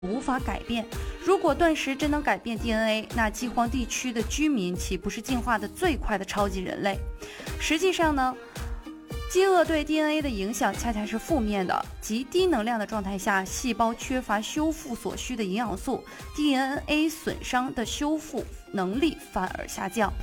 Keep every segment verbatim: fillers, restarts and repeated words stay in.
无法改变。如果断食真能改变 D N A， 那饥荒地区的居民岂不是进化的最快的超级人类？实际上呢，饥饿对 D N A 的影响恰恰是负面的，即低能量的状态下，细胞缺乏修复所需的营养素 ，D N A 损伤的修复能力反而下降。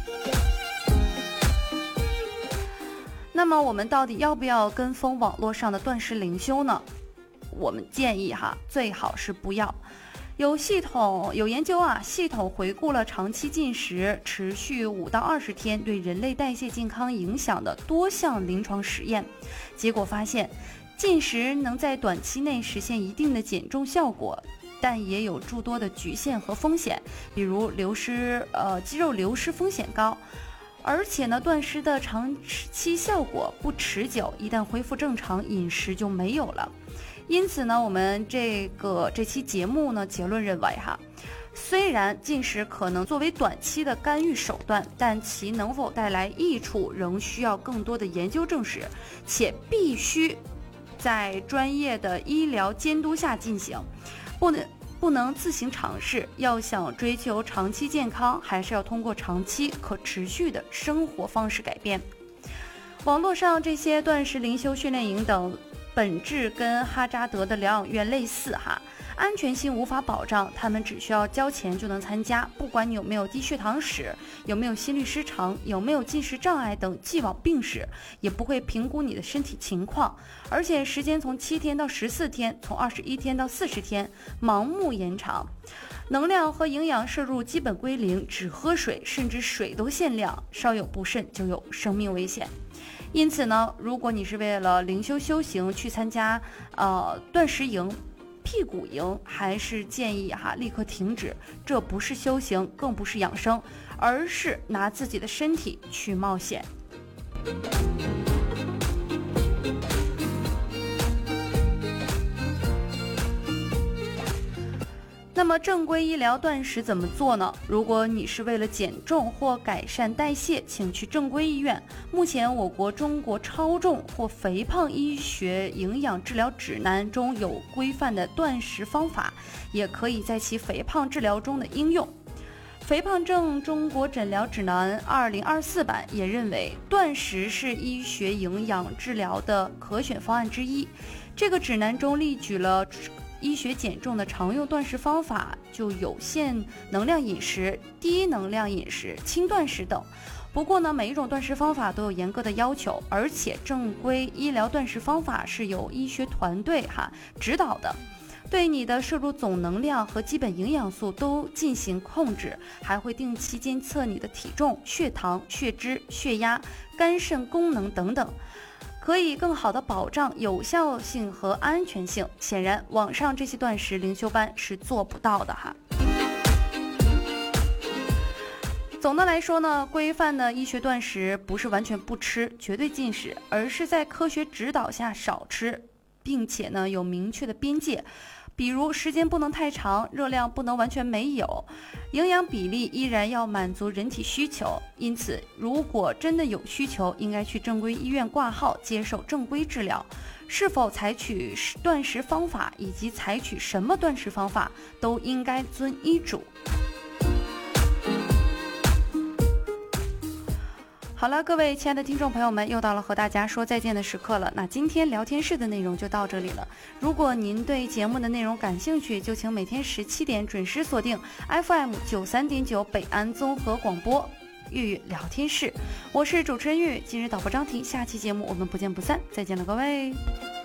那么我们到底要不要跟风网络上的断食灵修呢？我们建议哈，最好是不要。有系统有研究啊，系统回顾了长期进食持续五到二十天对人类代谢健康影响的多项临床实验，结果发现，进食能在短期内实现一定的减重效果，但也有诸多的局限和风险，比如流失呃肌肉流失风险高。而且呢，断食的长期效果不持久，一旦恢复正常饮食就没有了。因此呢，我们这个这期节目呢，结论认为哈，虽然进食可能作为短期的干预手段，但其能否带来益处，仍需要更多的研究证实，且必须在专业的医疗监督下进行，不能不能自行尝试。要想追求长期健康，还是要通过长期可持续的生活方式改变。网络上这些断食灵修训练营等本质跟哈扎德的疗养院类似哈，安全性无法保障，他们只需要交钱就能参加，不管你有没有低血糖史，有没有心律失常，有没有进食障碍等既往病史，也不会评估你的身体情况，而且时间从七天到十四天，从二十一天到四十天，盲目延长，能量和营养摄入基本归零，只喝水，甚至水都限量，稍有不慎就有生命危险。因此呢，如果你是为了灵修修行去参加呃断食营、辟谷营，还是建议哈立刻停止，这不是修行，更不是养生，而是拿自己的身体去冒险。那么正规医疗断食怎么做呢？如果你是为了减重或改善代谢，请去正规医院。目前我国中国超重或肥胖医学营养治疗指南中有规范的断食方法，也可以在其肥胖治疗中的应用。肥胖症中国诊疗指南二零二四版也认为，断食是医学营养治疗的可选方案之一。这个指南中例举了医学减重的常用断食方法，就有限能量饮食、低能量饮食、轻断食等。不过呢，每一种断食方法都有严格的要求，而且正规医疗断食方法是由医学团队哈指导的，对你的摄入总能量和基本营养素都进行控制，还会定期监测你的体重、血糖、血脂、血压、肝肾功能等等，可以更好的保障有效性和安全性。显然网上这些断食灵修班是做不到的哈。总的来说呢，规范的医学断食不是完全不吃、绝对禁食，而是在科学指导下少吃，并且呢有明确的边界，比如时间不能太长，热量不能完全没有，营养比例依然要满足人体需求。因此如果真的有需求，应该去正规医院挂号，接受正规治疗。是否采取断食方法以及采取什么断食方法，都应该遵医嘱。好了，各位亲爱的听众朋友们，又到了和大家说再见的时刻了。那今天聊天室的内容就到这里了。如果您对节目的内容感兴趣，就请每天十七点准时锁定 F M 九三点九北安综合广播玉玉聊天室。我是主持人玉玉，今日导播张婷，下期节目我们不见不散，再见了各位。